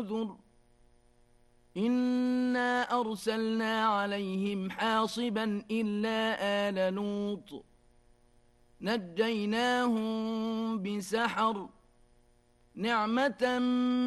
نذر إنا أرسلنا عليهم حاصبا إلا آل لوط نجيناهم بسحر نعمة